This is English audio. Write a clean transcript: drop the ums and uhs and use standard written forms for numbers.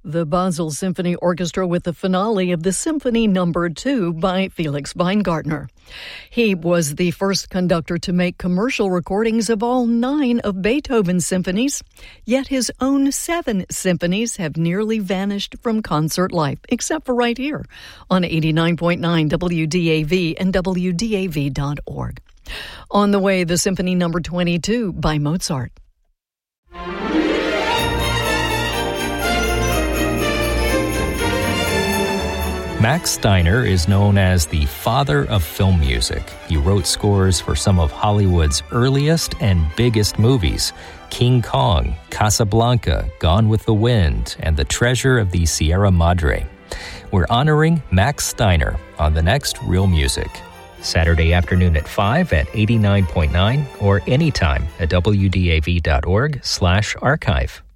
The Basel Symphony Orchestra with the finale of the Symphony No. 2 by Felix Weingartner. He was the first conductor to make commercial recordings of all 9 of Beethoven's symphonies, yet his own 7 symphonies have nearly vanished from concert life, except for right here on 89.9 WDAV and WDAV.org. On the way, the Symphony No. 22 by Mozart. Max Steiner is known as the father of film music. He wrote scores for some of Hollywood's earliest and biggest movies: King Kong, Casablanca, Gone with the Wind, and The Treasure of the Sierra Madre. We're honoring Max Steiner on the next Real Music. Saturday afternoon at 5 at 89.9 or anytime at WDAV.org/archive.